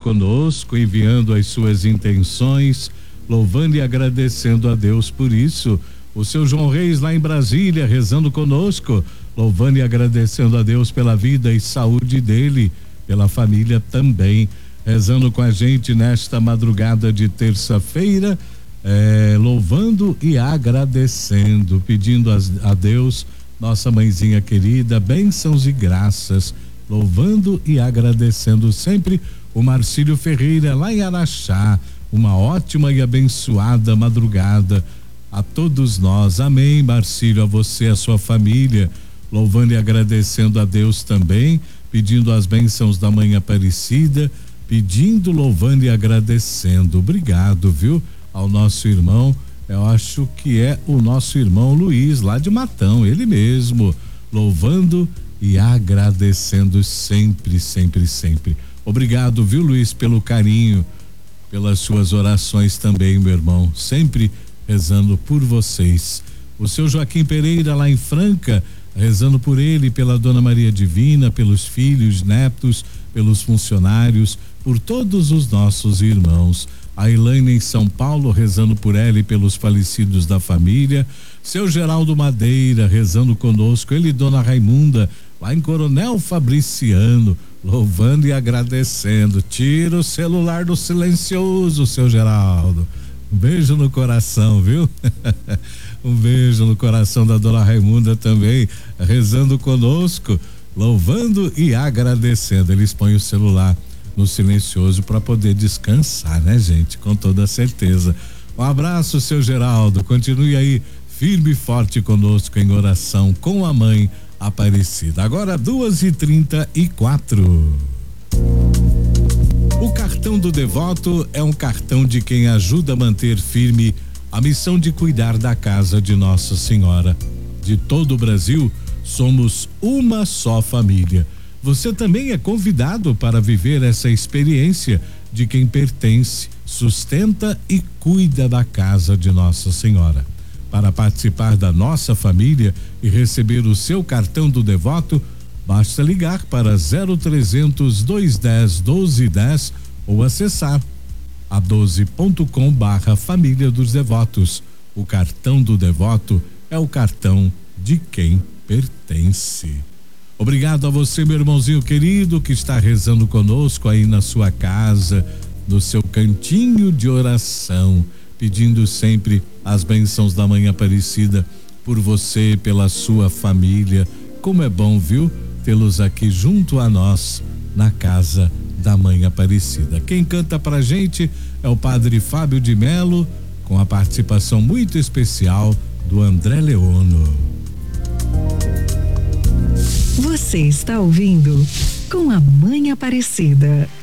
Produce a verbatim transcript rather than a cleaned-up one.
conosco, enviando as suas intenções, louvando e agradecendo a Deus por isso. O seu João Reis lá em Brasília, rezando conosco, louvando e agradecendo a Deus pela vida e saúde dele, pela família também, rezando com a gente nesta madrugada de terça-feira, eh, louvando e agradecendo, pedindo a, a Deus, nossa mãezinha querida, bênçãos e graças, louvando e agradecendo sempre o Marcílio Ferreira lá em Araxá. Uma ótima e abençoada madrugada a todos nós. Amém, Marcílio, a você, a sua família, louvando e agradecendo a Deus também, pedindo as bênçãos da Mãe Aparecida, pedindo, louvando e agradecendo. Obrigado, viu, ao nosso irmão, eu acho que é o nosso irmão Luiz, lá de Matão, ele mesmo, louvando e agradecendo sempre, sempre, sempre. Obrigado, viu, Luiz, pelo carinho, pelas suas orações também, meu irmão, sempre rezando por vocês. O seu Joaquim Pereira lá em Franca, rezando por ele, pela Dona Maria Divina, pelos filhos, netos, pelos funcionários, por todos os nossos irmãos. A Elaine em São Paulo, rezando por ela e pelos falecidos da família. Seu Geraldo Madeira, rezando conosco, ele e Dona Raimunda, lá em Coronel Fabriciano, louvando e agradecendo. Tira o celular do silencioso, seu Geraldo. Um beijo no coração, viu? Um beijo no coração da Dona Raimunda também, rezando conosco, louvando e agradecendo. Eles põem o celular no silencioso para poder descansar, né, gente? Com toda certeza. Um abraço, seu Geraldo. Continue aí firme e forte conosco em oração com a Mãe Aparecida. Agora duas e trinta e quatro. O cartão do devoto é um cartão de quem ajuda a manter firme a missão de cuidar da casa de Nossa Senhora. De todo o Brasil, somos uma só família. Você também é convidado para viver essa experiência de quem pertence, sustenta e cuida da casa de Nossa Senhora. Para participar da nossa família e receber o seu cartão do devoto, basta ligar para zero trezentos, dois dez, doze dez ou acessar a doze ponto com barra família dos devotos. O cartão do devoto é o cartão de quem pertence. Obrigado a você, meu irmãozinho querido, que está rezando conosco aí na sua casa, no seu cantinho de oração, pedindo sempre as bênçãos da Mãe Aparecida por você, pela sua família. Como é bom, viu, tê-los aqui junto a nós na casa da Mãe Aparecida. Quem canta pra gente é o Padre Fábio de Melo, com a participação muito especial do André Leono. Você está ouvindo Com a Mãe Aparecida.